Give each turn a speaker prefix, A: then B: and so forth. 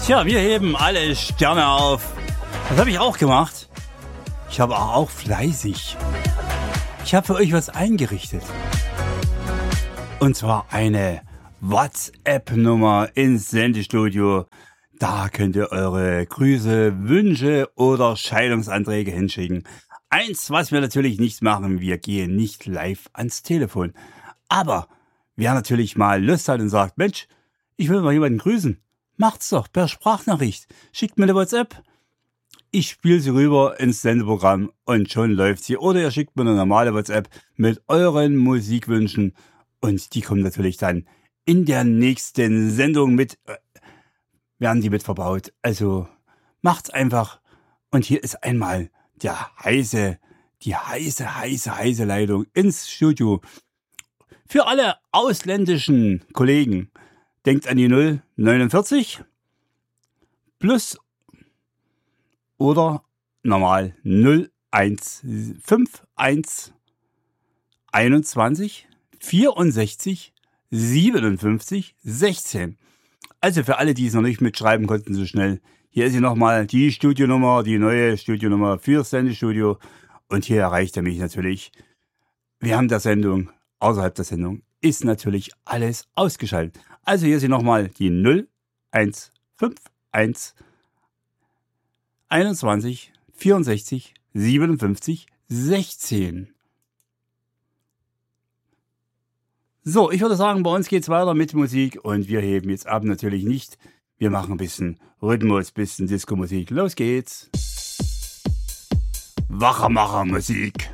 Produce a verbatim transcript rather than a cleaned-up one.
A: Tja, wir heben alle Sterne auf. Das habe ich auch gemacht. Ich habe auch fleißig. Ich habe für euch was eingerichtet. Und zwar eine WhatsApp-Nummer ins Sendestudio. Da könnt ihr eure Grüße, Wünsche oder Scheidungsanträge hinschicken. Eins, was wir natürlich nicht machen, wir gehen nicht live ans Telefon. Aber wer natürlich mal Lust hat und sagt, Mensch, ich will mal jemanden grüßen, macht's doch per Sprachnachricht. Schickt mir eine WhatsApp. Ich spiele sie rüber ins Sendeprogramm und schon läuft sie. Oder ihr schickt mir eine normale WhatsApp mit euren Musikwünschen und die kommen natürlich dann in der nächsten Sendung mit, äh, werden die mit verbaut. Also macht's einfach. Und hier ist einmal der heiße, die heiße, heiße, heiße Leitung ins Studio. Für alle ausländischen Kollegen, denkt an die null neunundvierzig plus oder normal null eins fünf eins einundzwanzig vierundsechzig siebenundfünfzig sechzehn. Also für alle, die es noch nicht mitschreiben konnten so schnell, hier ist sie nochmal die Studionummer, die neue Studionummer fürs Sendestudio. Und hier erreicht er mich natürlich. Während der Sendung, außerhalb der Sendung, ist natürlich alles ausgeschaltet. Also hier ist sie nochmal die null eins fünf eins einundzwanzig vierundsechzig siebenundfünfzig sechzehn. So, ich würde sagen, bei uns geht's weiter mit Musik und wir heben jetzt ab natürlich nicht. Wir machen ein bisschen Rhythmus, ein bisschen Disco-Musik. Los geht's. Wachermacher-Musik.